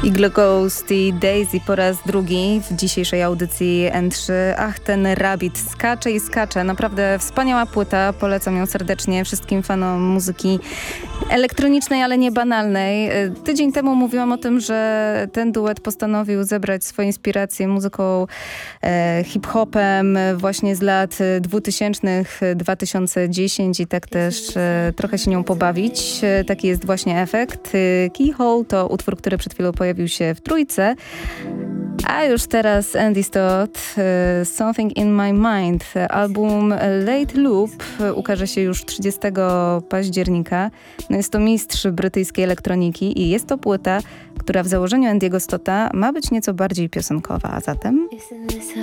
Iglo Ghost i Daisy po raz drugi w dzisiejszej audycji N3. Ach, ten Rabbit skacze i skacze. Naprawdę wspaniała płyta. Polecam ją serdecznie wszystkim fanom muzyki elektronicznej, ale nie banalnej. Tydzień temu mówiłam o tym, że ten duet postanowił zebrać swoje inspiracje muzyką hip-hopem właśnie z lat 2000, 2010 i tak też trochę się nią pobawić. Taki jest właśnie efekt. Keyhole to utwór, który przed chwilą pojawił się w trójce. A już teraz Andy Stott, Something in My Mind. Album Late Loop ukaże się już 30 października. No jest to mistrz brytyjskiej elektroniki i jest to płyta, która w założeniu Andy'ego Stotta ma być nieco bardziej piosenkowa, a zatem... Isn't this